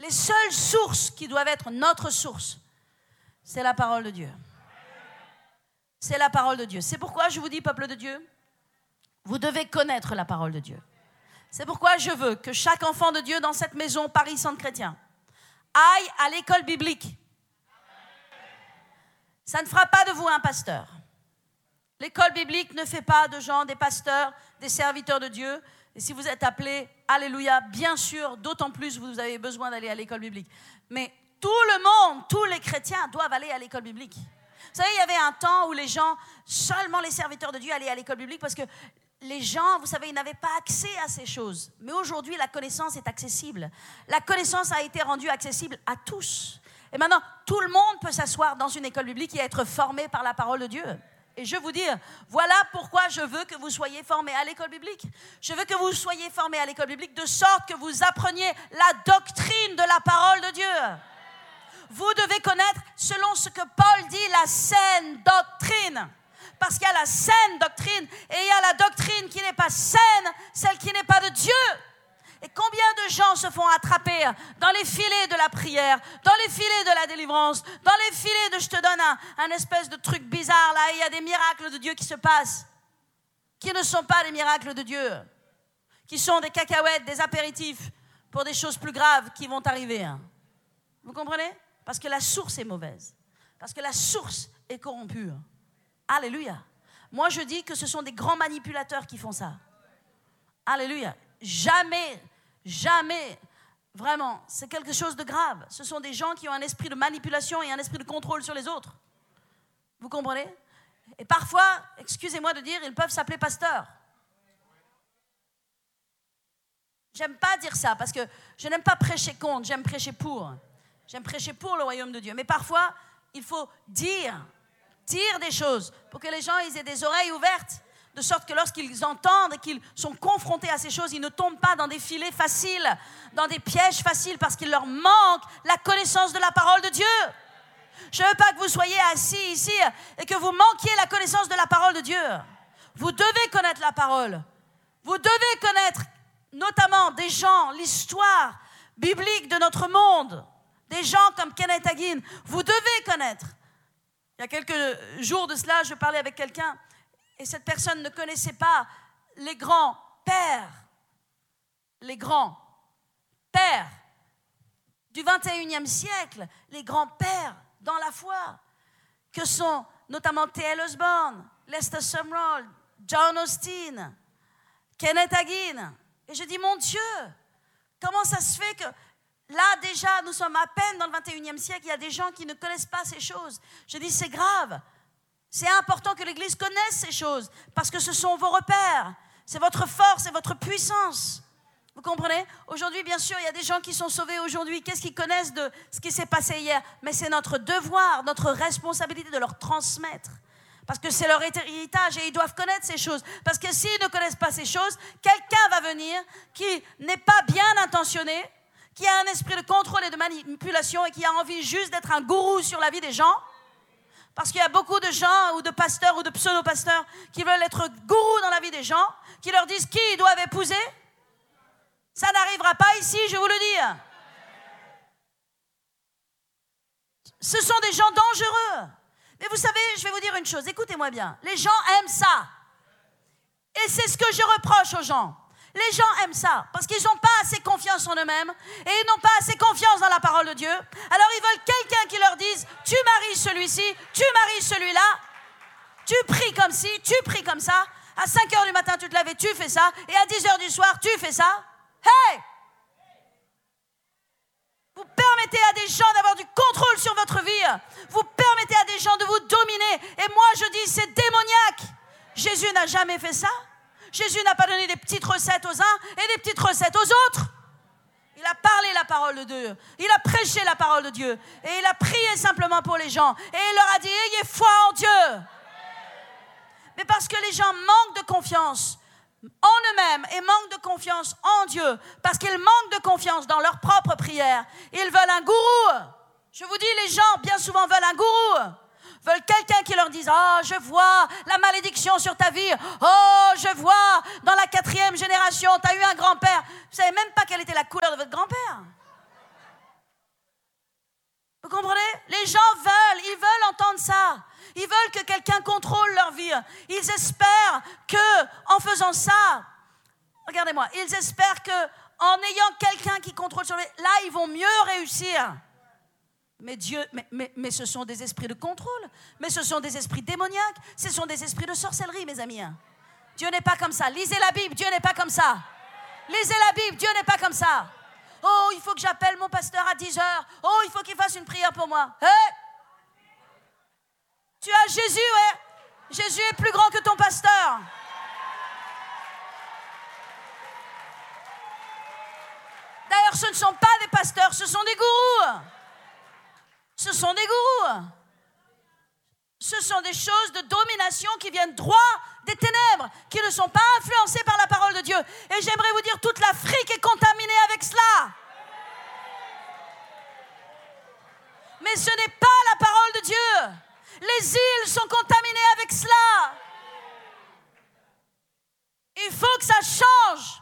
Les seules sources qui doivent être notre source, c'est la parole de Dieu. C'est la parole de Dieu. C'est pourquoi je vous dis, peuple de Dieu, vous devez connaître la parole de Dieu. C'est pourquoi je veux que chaque enfant de Dieu dans cette maison, Paris Centre Chrétien, aille à l'école biblique. Ça ne fera pas de vous un pasteur. L'école biblique ne fait pas de gens des pasteurs, des serviteurs de Dieu. Et si vous êtes appelés, alléluia, bien sûr, d'autant plus vous avez besoin d'aller à l'école biblique. Mais tout le monde, tous les chrétiens doivent aller à l'école biblique. Vous savez, il y avait un temps où les gens, seulement les serviteurs de Dieu allaient à l'école biblique parce que les gens, vous savez, ils n'avaient pas accès à ces choses. Mais aujourd'hui, la connaissance est accessible. La connaissance a été rendue accessible à tous. Et maintenant, tout le monde peut s'asseoir dans une école biblique et être formé par la parole de Dieu. Et je veux vous dire, voilà pourquoi je veux que vous soyez formés à l'école biblique. Je veux que vous soyez formés à l'école biblique de sorte que vous appreniez la doctrine de la parole de Dieu. Vous devez connaître, selon ce que Paul dit, la saine doctrine. Parce qu'il y a la saine doctrine et il y a la doctrine qui n'est pas saine, celle qui n'est pas de Dieu. Et combien de gens se font attraper dans les filets de la prière, dans les filets de la délivrance, dans les filets de je te donne un espèce de truc bizarre, là, il y a des miracles de Dieu qui se passent, qui ne sont pas des miracles de Dieu, qui sont des cacahuètes, des apéritifs pour des choses plus graves qui vont arriver. Vous comprenez? Parce que la source est mauvaise, parce que la source est corrompue. Alléluia. Moi, je dis que ce sont des grands manipulateurs qui font ça. Alléluia. Jamais, vraiment, c'est quelque chose de grave. Ce sont des gens qui ont un esprit de manipulation et un esprit de contrôle sur les autres. Vous comprenez? Et parfois, excusez-moi de dire, ils peuvent s'appeler pasteurs. J'aime pas dire ça parce que je n'aime pas prêcher contre, j'aime prêcher pour. J'aime prêcher pour le royaume de Dieu. Mais parfois, il faut dire des choses pour que les gens ils aient des oreilles ouvertes. De sorte que lorsqu'ils entendent et qu'ils sont confrontés à ces choses, ils ne tombent pas dans des filets faciles, dans des pièges faciles, parce qu'il leur manque la connaissance de la parole de Dieu. Je ne veux pas que vous soyez assis ici et que vous manquiez la connaissance de la parole de Dieu. Vous devez connaître la parole. Vous devez connaître notamment des gens, l'histoire biblique de notre monde, des gens comme Kenneth Hagin. Vous devez connaître. Il y a quelques jours de cela, je parlais avec quelqu'un. Et cette personne ne connaissait pas les grands-pères du 21e siècle, les grands-pères dans la foi, que sont notamment T.L. Osborne, Lester Sumrall, John Austin, Kenneth Hagin. Et je dis, mon Dieu, comment ça se fait que là déjà, nous sommes à peine dans le 21e siècle, il y a des gens qui ne connaissent pas ces choses. Je dis, c'est grave. C'est important que l'Église connaisse ces choses, parce que ce sont vos repères, c'est votre force et votre puissance. Vous comprenez? Aujourd'hui, bien sûr, il y a des gens qui sont sauvés aujourd'hui. Qu'est-ce qu'ils connaissent de ce qui s'est passé hier? Mais c'est notre devoir, notre responsabilité de leur transmettre. Parce que c'est leur héritage et ils doivent connaître ces choses. Parce que s'ils ne connaissent pas ces choses, quelqu'un va venir qui n'est pas bien intentionné, qui a un esprit de contrôle et de manipulation et qui a envie juste d'être un gourou sur la vie des gens. Parce qu'il y a beaucoup de gens ou de pasteurs ou de pseudo-pasteurs qui veulent être gourous dans la vie des gens, qui leur disent qui ils doivent épouser. Ça n'arrivera pas ici, je vous le dis. Ce sont des gens dangereux. Mais vous savez, je vais vous dire une chose, écoutez-moi bien. Les gens aiment ça. Et c'est ce que je reproche aux gens. Les gens aiment ça parce qu'ils n'ont pas assez confiance en eux-mêmes et ils n'ont pas assez confiance dans la parole de Dieu. Alors ils veulent quelqu'un qui leur dise « Tu maries celui-ci, tu maries celui-là, tu pries comme ci, tu pries comme ça. À 5h du matin, tu te lèves et tu fais ça. Et à 10h du soir, tu fais ça. Hey !» Vous permettez à des gens d'avoir du contrôle sur votre vie. Vous permettez à des gens de vous dominer. Et moi, je dis, c'est démoniaque. Jésus n'a jamais fait ça. Jésus n'a pas donné des petites recettes aux uns et des petites recettes aux autres. Il a parlé la parole de Dieu. Il a prêché la parole de Dieu. Et il a prié simplement pour les gens. Et il leur a dit, ayez foi en Dieu. Mais parce que les gens manquent de confiance en eux-mêmes et manquent de confiance en Dieu, parce qu'ils manquent de confiance dans leur propre prière, ils veulent un gourou. Je vous dis, les gens bien souvent veulent un gourou. Veulent quelqu'un qui leur dise « Oh, je vois la malédiction sur ta vie. Oh, je vois dans la 4e génération, tu as eu un grand-père. » Vous ne savez même pas quelle était la couleur de votre grand-père. les gens ils veulent entendre ça. Ils veulent que quelqu'un contrôle leur vie. Ils espèrent que, en faisant ça, regardez-moi, ils espèrent que, en ayant quelqu'un qui contrôle sur là, ils vont mieux réussir. Mais ce sont des esprits de contrôle. Mais ce sont des esprits démoniaques. Ce sont des esprits de sorcellerie, mes amis. Dieu n'est pas comme ça. Lisez la Bible, Dieu n'est pas comme ça. Lisez la Bible, Dieu n'est pas comme ça. Oh, il faut que j'appelle mon pasteur à 10 heures. Oh, il faut qu'il fasse une prière pour moi. Hey! Tu as Jésus, ouais. Jésus est plus grand que ton pasteur. D'ailleurs, ce ne sont pas des pasteurs, ce sont des gourous. Ce sont des gourous. Ce sont des choses de domination qui viennent droit des ténèbres, qui ne sont pas influencées par la parole de Dieu. Et j'aimerais vous dire, toute l'Afrique est contaminée avec cela. Mais ce n'est pas la parole de Dieu. Les îles sont contaminées avec cela. Il faut que ça change.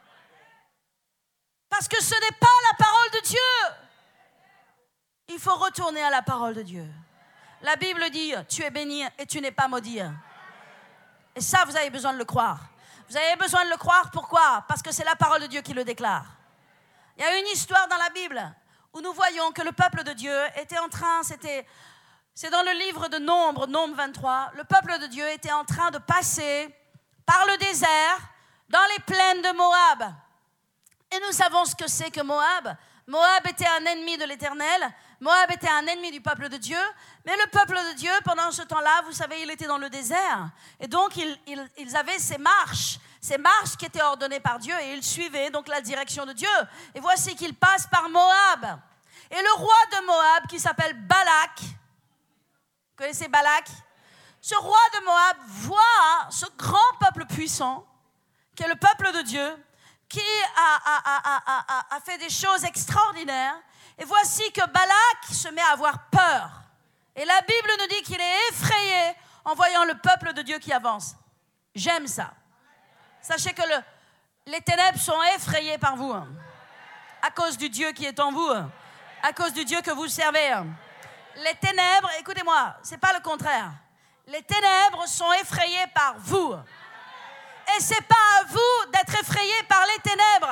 Parce que ce n'est pas la parole de Dieu. Il faut retourner à la parole de Dieu. La Bible dit, tu es béni et tu n'es pas maudit. Et ça, vous avez besoin de le croire. Vous avez besoin de le croire, pourquoi? Parce que c'est la parole de Dieu qui le déclare. Il y a une histoire dans la Bible où nous voyons que le peuple de Dieu était en train, c'est dans le livre de Nombre 23, le peuple de Dieu était en train de passer par le désert dans les plaines de Moab. Et nous savons ce que c'est que Moab. Moab était un ennemi de l'Éternel. Moab était un ennemi du peuple de Dieu. Mais le peuple de Dieu, pendant ce temps-là, vous savez, il était dans le désert. Et donc, ils avaient ces marches qui étaient ordonnées par Dieu. Et ils suivaient donc la direction de Dieu. Et voici qu'ils passent par Moab. Et le roi de Moab, qui s'appelle Balak, vous connaissez Balak? Ce roi de Moab voit ce grand peuple puissant, qui est le peuple de Dieu, qui a fait des choses extraordinaires. Et voici que Balak se met à avoir peur. Et la Bible nous dit qu'il est effrayé en voyant le peuple de Dieu qui avance. J'aime ça. Sachez que les ténèbres sont effrayées par vous, à cause du Dieu qui est en vous, à cause du Dieu que vous servez. Les ténèbres, écoutez-moi, c'est pas le contraire. Les ténèbres sont effrayées par vous. Et c'est pas à vous d'être effrayés par les ténèbres.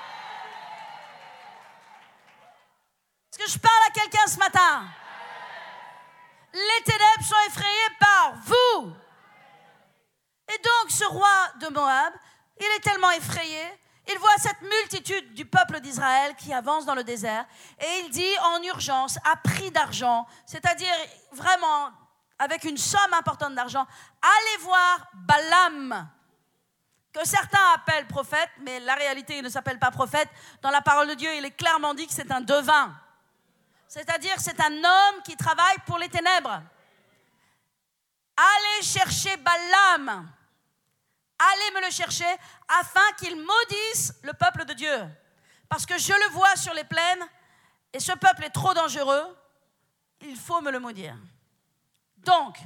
Est-ce que je parle à quelqu'un ce matin? Les ténèbres sont effrayées par vous. Et donc ce roi de Moab, il est tellement effrayé, il voit cette multitude du peuple d'Israël qui avance dans le désert et il dit en urgence, à prix d'argent, c'est-à-dire vraiment avec une somme importante d'argent, allez voir Balaam, que certains appellent prophète, mais la réalité, il ne s'appelle pas prophète. Dans la parole de Dieu, il est clairement dit que c'est un devin. C'est-à-dire, c'est un homme qui travaille pour les ténèbres. Allez chercher Balaam. Allez me le chercher afin qu'il maudisse le peuple de Dieu. Parce que je le vois sur les plaines et ce peuple est trop dangereux. Il faut me le maudire. Donc,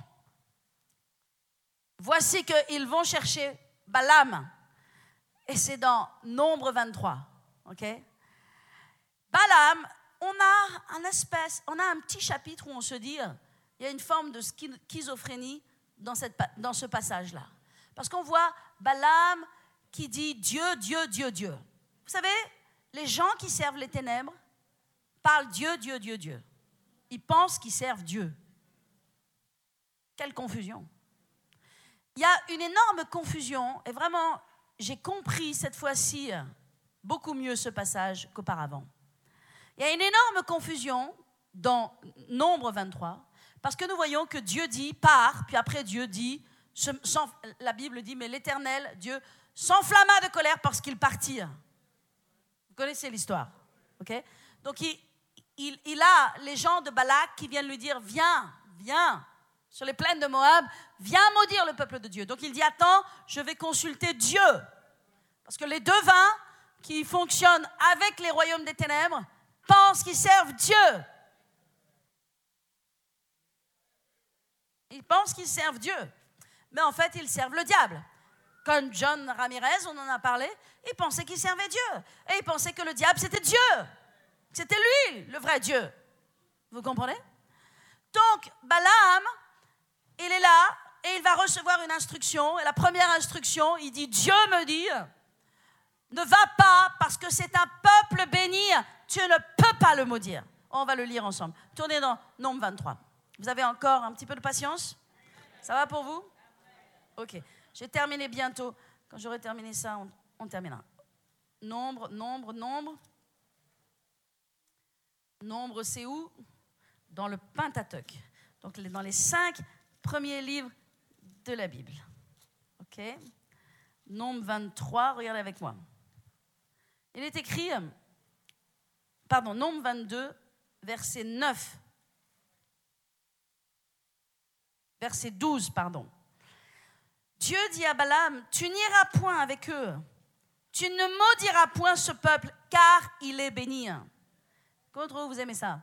voici qu'ils vont chercher Balaam. Et c'est dans Nombre 23. Ok? Balaam, on a un petit chapitre où on se dit, il y a une forme de schizophrénie dans ce passage-là. Parce qu'on voit Balaam qui dit Dieu, Dieu, Dieu, Dieu. Vous savez, les gens qui servent les ténèbres parlent Dieu, Dieu, Dieu, Dieu. Ils pensent qu'ils servent Dieu. Quelle confusion. Il y a une énorme confusion et vraiment, j'ai compris cette fois-ci beaucoup mieux ce passage qu'auparavant. Il y a une énorme confusion dans Nombre 23 parce que nous voyons que Dieu dit « pars », puis après Dieu dit, la Bible dit « mais l'Éternel, Dieu, s'enflamma de colère parce qu'il partit ». Vous connaissez l'histoire, ok? Donc il a les gens de Balak qui viennent lui dire « viens, viens ». Sur les plaines de Moab, viens maudire le peuple de Dieu. Donc il dit, attends, je vais consulter Dieu. Parce que les devins qui fonctionnent avec les royaumes des ténèbres pensent qu'ils servent Dieu. Ils pensent qu'ils servent Dieu. Mais en fait, ils servent le diable. Comme John Ramirez, on en a parlé, il pensait qu'il servait Dieu. Et il pensait que le diable, c'était Dieu. C'était lui, le vrai Dieu. Vous comprenez ? Donc, Balaam, il est là et il va recevoir une instruction. Et la première instruction, il dit, Dieu me dit, ne va pas parce que c'est un peuple béni, tu ne peux pas le maudire. On va le lire ensemble. Tournez dans Nombre 23. Vous avez encore un petit peu de patience? Ça va pour vous? Ok. Je vais terminer bientôt. Quand j'aurai terminé ça, on terminera. Nombre. Nombre, c'est où? Dans le Pentateuque. Donc, dans les 5 premiers livres de la Bible. Ok. Nombre 23, regardez avec moi. Il est écrit, Nombre 22, verset 9. Verset 12, pardon. Dieu dit à Balaam, tu n'iras point avec eux. Tu ne maudiras point ce peuple, car il est béni. Comment vous aimez ça?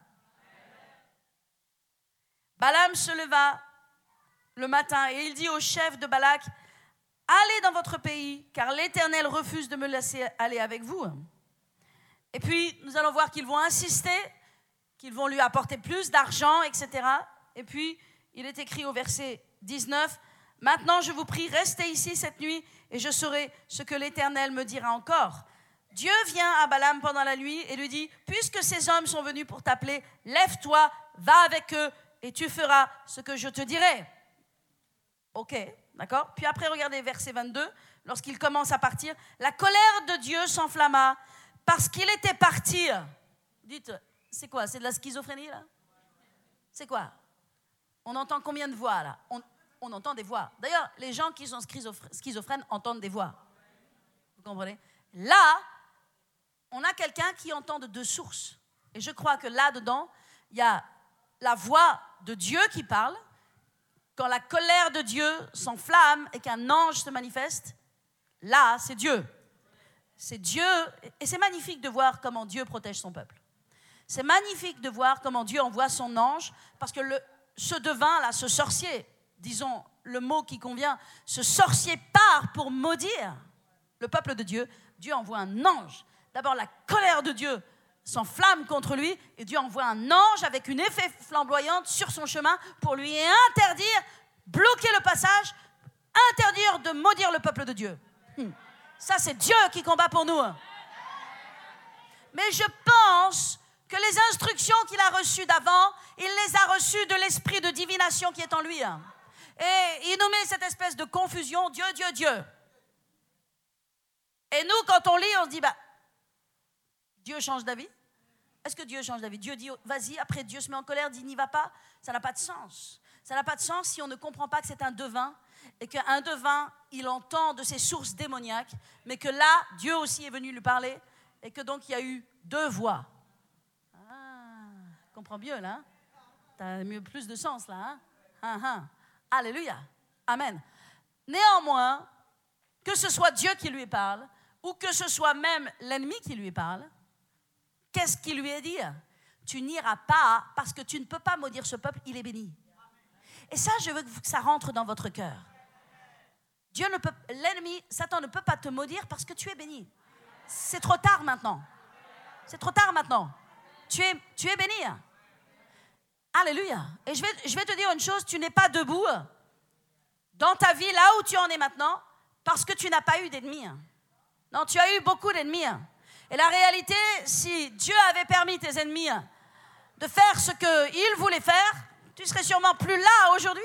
Balaam se leva le matin et il dit au chef de Balak, allez dans votre pays, car l'Éternel refuse de me laisser aller avec vous. Et puis, nous allons voir qu'ils vont insister, qu'ils vont lui apporter plus d'argent, etc. Et puis, il est écrit au verset 19, « Maintenant, je vous prie, restez ici cette nuit, et je saurai ce que l'Éternel me dira encore. » Dieu vient à Balaam pendant la nuit et lui dit, « Puisque ces hommes sont venus pour t'appeler, lève-toi, va avec eux, et tu feras ce que je te dirai. » Ok, d'accord? Puis après, regardez verset 22, lorsqu'il commence à partir, « La colère de Dieu s'enflamma parce qu'il était parti. » Dites, c'est quoi? C'est de la schizophrénie, là? C'est quoi? On entend combien de voix, là? On entend des voix. D'ailleurs, les gens qui sont schizophrènes entendent des voix. Vous comprenez? Là, on a quelqu'un qui entend de 2 sources. Et je crois que là-dedans, il y a la voix de Dieu qui parle. Quand la colère de Dieu s'enflamme et qu'un ange se manifeste, là, c'est Dieu. C'est Dieu. Et c'est magnifique de voir comment Dieu protège son peuple. C'est magnifique de voir comment Dieu envoie son ange, parce que ce devin-là, ce sorcier, disons le mot qui convient, ce sorcier part pour maudire le peuple de Dieu. Dieu envoie un ange. D'abord, la colère de Dieu s'enflamme contre lui et Dieu envoie un ange avec une épée flamboyante sur son chemin pour lui interdire, bloquer le passage, interdire de maudire le peuple de Dieu. Ça, c'est Dieu qui combat pour nous. Mais je pense que les instructions qu'il a reçues d'avant, il les a reçues de l'esprit de divination qui est en lui. Et il nous met cette espèce de confusion, Dieu, Dieu, Dieu. Et nous, quand on lit, on se dit, Dieu change d'avis? Est-ce que Dieu change d'avis? Dieu dit, vas-y, après Dieu se met en colère, dit, n'y va pas. Ça n'a pas de sens. Ça n'a pas de sens si on ne comprend pas que c'est un devin, et qu'un devin, il entend de ses sources démoniaques, mais que là, Dieu aussi est venu lui parler, et que donc il y a eu 2 voix. Comprends mieux, là? T'as mieux plus de sens, là, hein? Alléluia. Amen. Néanmoins, que ce soit Dieu qui lui parle, ou que ce soit même l'ennemi qui lui parle, qu'est-ce qu'il lui a dit? Tu n'iras pas parce que tu ne peux pas maudire ce peuple, il est béni. Et ça, je veux que ça rentre dans votre cœur. L'ennemi, Satan ne peut pas te maudire parce que tu es béni. C'est trop tard maintenant. C'est trop tard maintenant. Tu es béni. Alléluia. Et je vais te dire une chose, tu n'es pas debout dans ta vie, là où tu en es maintenant, parce que tu n'as pas eu d'ennemis. Non, tu as eu beaucoup d'ennemis. Et la réalité, si Dieu avait permis tes ennemis de faire ce qu'ils voulaient faire, tu serais sûrement plus là aujourd'hui.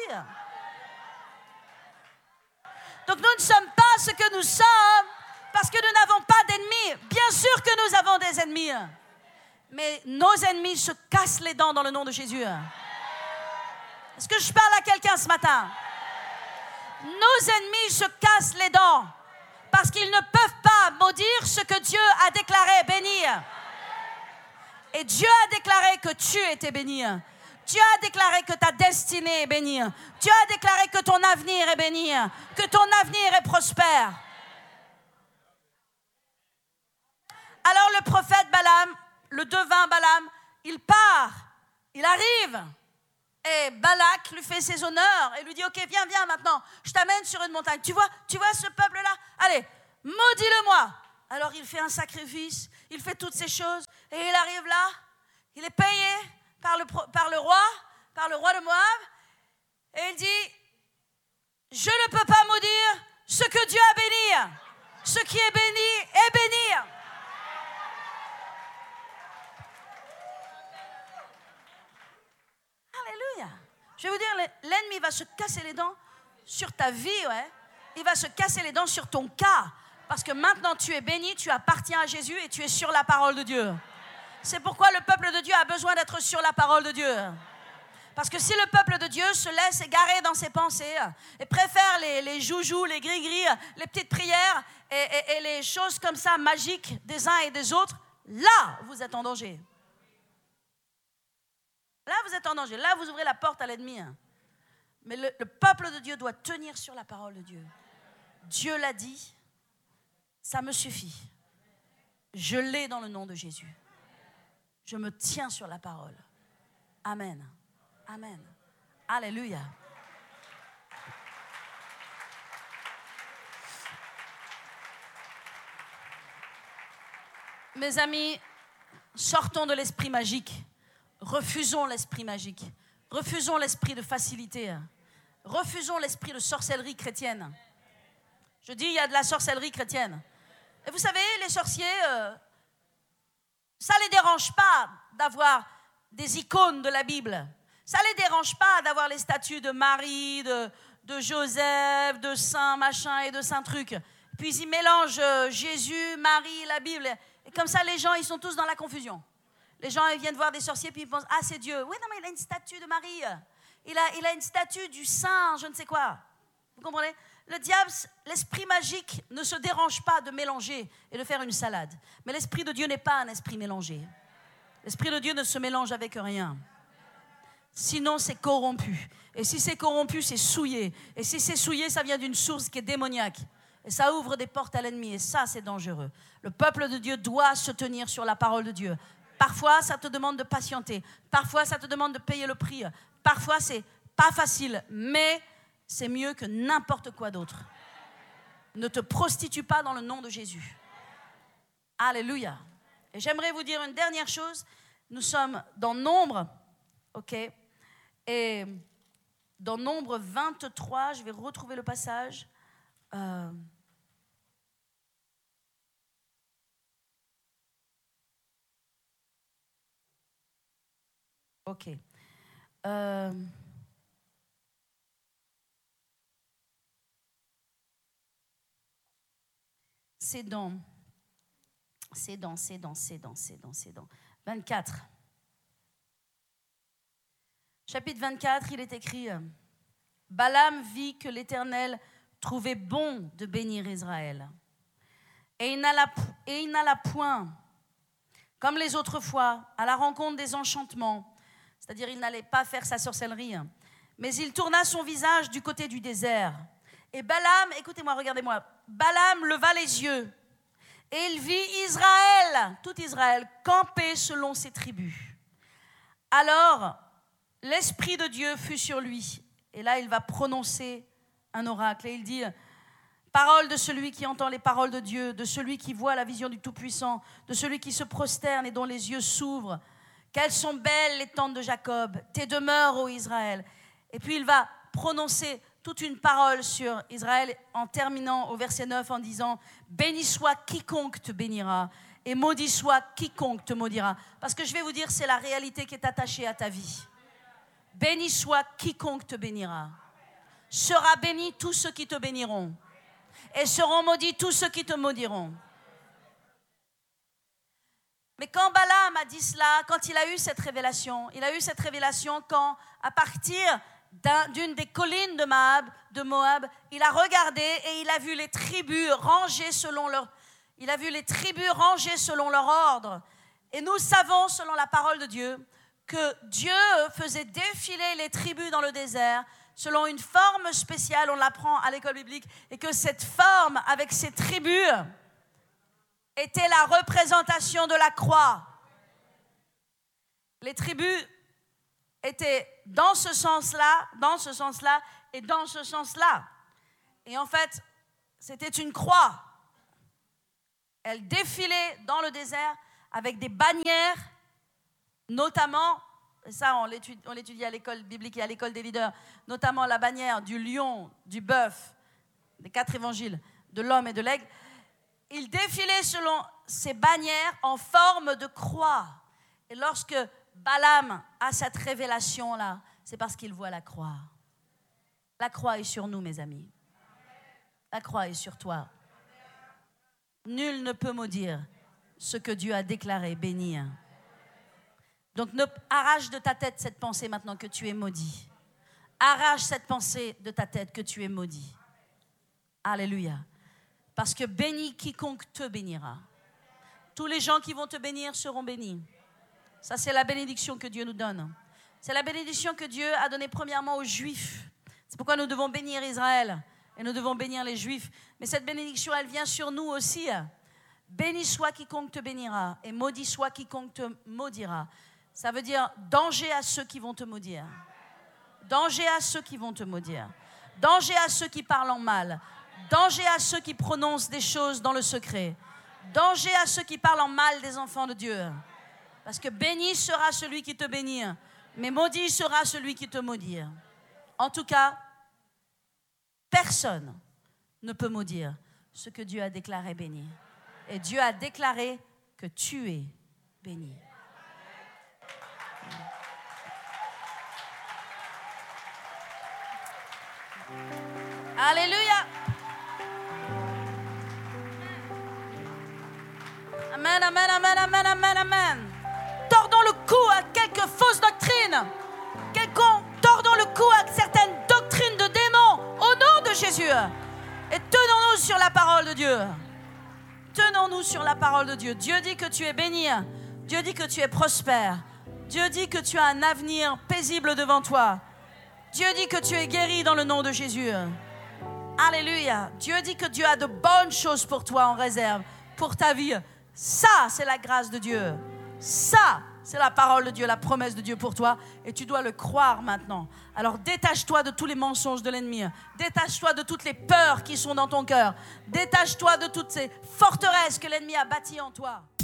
Donc nous ne sommes pas ce que nous sommes parce que nous n'avons pas d'ennemis. Bien sûr que nous avons des ennemis. Mais nos ennemis se cassent les dents dans le nom de Jésus. Est-ce que je parle à quelqu'un ce matin? Nos ennemis se cassent les dents parce qu'ils ne peuvent pas maudire ce que Dieu a déclaré béni. Et Dieu a déclaré que tu étais béni. Dieu a déclaré que ta destinée est bénie. Dieu a déclaré que ton avenir est béni, que ton avenir est prospère. Alors le prophète Balaam, le devin Balaam, il part, il arrive. Et Balak lui fait ses honneurs et lui dit, ok, viens maintenant, je t'amène sur une montagne. Tu vois ce peuple-là? Allez, maudis-le-moi. Alors il fait un sacrifice, il fait toutes ces choses et il arrive là, il est payé par le roi, par le roi de Moab. Et il dit, je ne peux pas maudire ce que Dieu a béni. Ce qui est béni est béni. Alléluia. Je vais vous dire, l'ennemi va se casser les dents sur ta vie, ouais. Il va se casser les dents sur ton cas. Parce que maintenant tu es béni, tu appartiens à Jésus et tu es sur la parole de Dieu. C'est pourquoi le peuple de Dieu a besoin d'être sur la parole de Dieu. Parce que si le peuple de Dieu se laisse égarer dans ses pensées et préfère les joujoux, les gris-gris, les petites prières et les choses comme ça magiques des uns et des autres, là, vous êtes en danger. Là, vous êtes en danger. Là, vous ouvrez la porte à l'ennemi. Mais le peuple de Dieu doit tenir sur la parole de Dieu. Dieu l'a dit, ça me suffit. Je l'ai dans le nom de Jésus. Je me tiens sur la parole. Amen. Amen. Alléluia. Mes amis, sortons de l'esprit magique. Refusons l'esprit magique. Refusons l'esprit de facilité. Refusons l'esprit de sorcellerie chrétienne. Je dis, il y a de la sorcellerie chrétienne. Et vous savez, les sorciers, ça ne les dérange pas d'avoir des icônes de la Bible. Ça ne les dérange pas d'avoir les statues de Marie, de Joseph, de Saint machin et de Saint truc. Puis ils mélangent Jésus, Marie, la Bible. Et comme ça, les gens, ils sont tous dans la confusion. Les gens, ils viennent voir des sorciers, puis ils pensent, ah, c'est Dieu. Oui, non, mais il a une statue de Marie. Il a une statue du Saint, je ne sais quoi. Vous comprenez ? Le diable, l'esprit magique ne se dérange pas de mélanger et de faire une salade. Mais l'esprit de Dieu n'est pas un esprit mélangé. L'esprit de Dieu ne se mélange avec rien. Sinon, c'est corrompu. Et si c'est corrompu, c'est souillé. Et si c'est souillé, ça vient d'une source qui est démoniaque. Et ça ouvre des portes à l'ennemi. Et ça, c'est dangereux. Le peuple de Dieu doit se tenir sur la parole de Dieu. Parfois, ça te demande de patienter. Parfois, ça te demande de payer le prix. Parfois, c'est pas facile. Mais c'est mieux que n'importe quoi d'autre. Ne te prostitue pas dans le nom de Jésus. Alléluia. Et j'aimerais vous dire une dernière chose. Nous sommes dans Nombre, ok ? Et dans Nombre 23, je vais retrouver le passage. Ok. C'est dans 24. Chapitre 24, il est écrit Balaam vit que l'Éternel trouvait bon de bénir Israël. Et il n'alla point, comme les autres fois, à la rencontre des enchantements. C'est-à-dire, il n'allait pas faire sa sorcellerie. Mais il tourna son visage du côté du désert. Et Balaam, écoutez-moi, regardez-moi. Balaam leva les yeux. Et il vit Israël, tout Israël, camper selon ses tribus. Alors, l'Esprit de Dieu fut sur lui. Et là, il va prononcer un oracle. Et il dit, parole de celui qui entend les paroles de Dieu, de celui qui voit la vision du Tout-Puissant, de celui qui se prosterne et dont les yeux s'ouvrent. Quelles sont belles les tentes de Jacob, tes demeures, ô Israël. Et puis il va prononcer toute une parole sur Israël en terminant au verset 9 en disant « Béni soit quiconque te bénira et maudit soit quiconque te maudira. » Parce que je vais vous dire, c'est la réalité qui est attachée à ta vie. Béni soit quiconque te bénira. Sera béni tous ceux qui te béniront. Et seront maudits tous ceux qui te maudiront. Mais quand Balaam a dit cela, quand il a eu cette révélation quand, à partir d'une des collines de Moab, il a regardé et il a vu les tribus rangées selon leur ordre. Et nous savons, selon la parole de Dieu, que Dieu faisait défiler les tribus dans le désert selon une forme spéciale, on l'apprend à l'école biblique, et que cette forme avec ces tribus était la représentation de la croix. Les tribus étaient dans ce sens-là, et dans ce sens-là. Et en fait, c'était une croix. Elle défilait dans le désert avec des bannières, notamment Et ça, on l'étudie à l'école biblique et à l'école des leaders, notamment la bannière du lion, du bœuf, des 4 évangiles, de l'homme et de l'aigle. Il défilait selon ces bannières en forme de croix. Et lorsque Balaam a cette révélation-là, c'est parce qu'il voit la croix. La croix est sur nous, mes amis. La croix est sur toi. Nul ne peut maudire ce que Dieu a déclaré, bénir. Donc, arrache de ta tête cette pensée maintenant que tu es maudit. Arrache cette pensée de ta tête que tu es maudit. Alléluia. Parce que bénis quiconque te bénira. Tous les gens qui vont te bénir seront bénis. Ça, c'est la bénédiction que Dieu nous donne. C'est la bénédiction que Dieu a donnée premièrement aux Juifs. C'est pourquoi nous devons bénir Israël et nous devons bénir les Juifs. Mais cette bénédiction, elle vient sur nous aussi. Béni soit quiconque te bénira et maudit soit quiconque te maudira. Ça veut dire danger à ceux qui vont te maudire. Danger à ceux qui vont te maudire. Danger à ceux qui parlent en mal. Danger à ceux qui prononcent des choses dans le secret. Danger à ceux qui parlent en mal des enfants de Dieu. Parce que béni sera celui qui te bénit, mais maudit sera celui qui te maudit. En tout cas, personne ne peut maudire ce que Dieu a déclaré béni. Et Dieu a déclaré que tu es béni. Alléluia. Amen, amen, amen, amen, amen, amen. Tordons le cou à quelques fausses doctrines. Tordons le cou à certaines doctrines de démons au nom de Jésus. Et tenons-nous sur la parole de Dieu. Tenons-nous sur la parole de Dieu. Dieu dit que tu es béni. Dieu dit que tu es prospère. Dieu dit que tu as un avenir paisible devant toi. Dieu dit que tu es guéri dans le nom de Jésus. Alléluia. Dieu dit que Dieu a de bonnes choses pour toi en réserve, pour ta vie. Ça, c'est la grâce de Dieu. Ça, c'est la parole de Dieu, la promesse de Dieu pour toi. Et tu dois le croire maintenant. Alors détache-toi de tous les mensonges de l'ennemi. Détache-toi de toutes les peurs qui sont dans ton cœur. Détache-toi de toutes ces forteresses que l'ennemi a bâties en toi.